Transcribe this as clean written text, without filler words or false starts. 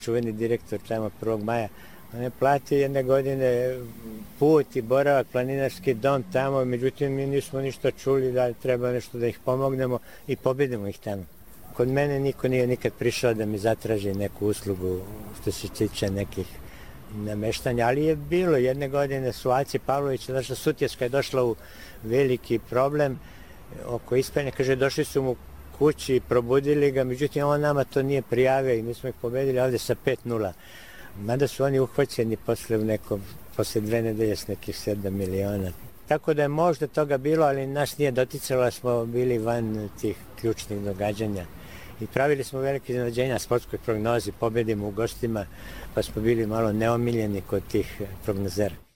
čuveni direktor tamo 1. maja. On je platio jedne godine put i boravak, planinarski dom tamo, međutim mi nismo ništa čuli da treba nešto da ih pomognemo i pobedimo ih tamo. Kod mene niko nije nikad prišao da mi zatraži neku uslugu što se tiče nekih nameštanja, ali je bilo jedne godine su Aci Pavlović, naša Sutjeska je došla u veliki problem oko ispanja, kaže došli su mu kući i probudili ga, međutim on nama to nije prijavio i mi smo ih pobedili ovdje sa 5-0. Mada su oni uhvaćeni posle 2 nedelje s nekih 7 miliona. Tako da je možda toga bilo, ali nas nije doticalo, smo bili van tih ključnih događanja. I pravili smo velike iznenađenja na sportskoj prognozi, pobedimo u gostima, pa smo bili malo neomiljeni kod tih prognozera.